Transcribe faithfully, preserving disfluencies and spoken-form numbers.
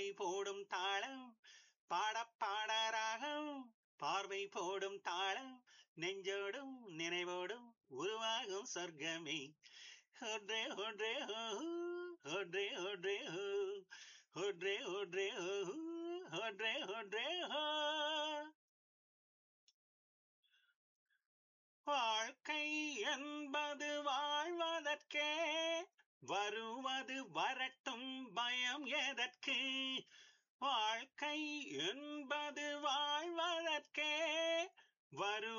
போடும் தாளம் பாட பாட ராகம் பார்வை போடும் தாளம் நெஞ்சோடும் நினைவோடும் உருவாகும் சொர்க்கமே ஒன்றே ஒன்றே ஓ ஒன்றே ஒன்றே ஓ ஒன்றே ஒன்றே ஓ ஒன்றே ஒன்றே ஓ வாழ்க்கை என்பது வாழ்வதற்கே வருவது வரட்டும் பயம் எதற்கு வாழ்க்கை என்பது வாழ்வதற்கே வரு